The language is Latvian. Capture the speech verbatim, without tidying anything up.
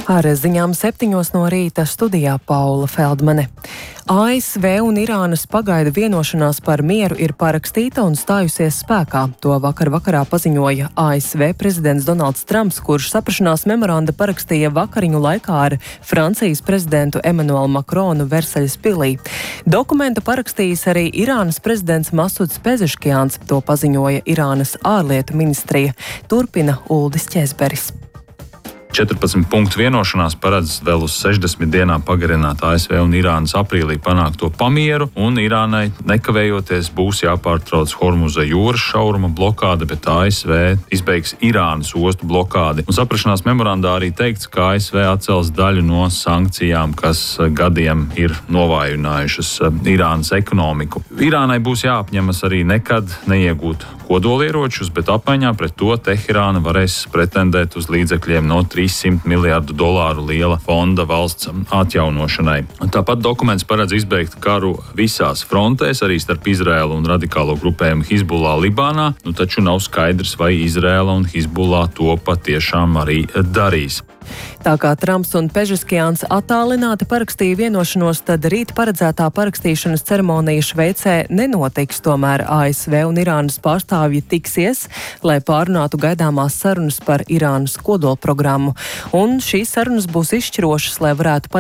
Ar ziņām septiņos no rīta studijā Paula Feldmane. A S V un Irānas pagaidu vienošanās par mieru ir parakstīta un stājusies spēkā. To vakar vakarā paziņoja A S V prezidents Donalds Trumps, kurš saprašanās memoranda parakstīja vakariņu laikā ar Francijas prezidentu Emmanuelu Makronu Versaļas pilī. Dokumentu parakstījis arī Irānas prezidents Masuds Pezeškians, to paziņoja Irānas ārlietu ministrija. Turpina Uldis Ķezberis. četrpadsmit punktu vienošanās paredz vēl uz sešdesmit dienām pagarināt A S V un Irānas aprīlī panākto pamieru, un Irānai nekavējoties būs jāpārtrauc Hormuza jūras šauruma blokāde, bet A S V izbeigs Irānas ostu blokādi. Un saprašanās memorandā arī teikts, ka A S V atcels daļu no sankcijām, kas gadiem ir novājinājušas Irānas ekonomiku. Irānai būs jāapņemas arī nekad neiegūt kodolieročus, bet apmaiņā pret to Teherāna varēs pretendēt uz līdzekļiem no trīssimt miljārdu dolāru liela fonda valsts atjaunošanai. Tāpat dokuments paredz izbeigt karu visās frontēs, arī starp Izraēlu un radikālo grupējumu Hizbullah Libānā, nu taču nav skaidrs, vai Izraēla un Hizbullah to patiešām arī darīs. Tā kā Trumps un Pezeškians attālināti parakstīja vienošanos, tad rīt paredzētā parakstīšanas ceremonija Šveicē nenotiks. Tomēr A S V un Irānas pārstāvji tiksies, lai pārunātu gaidāmās sarunas par Irānas kodolprogrammu. Un šīs sarunas būs izšķirošas, lai varētu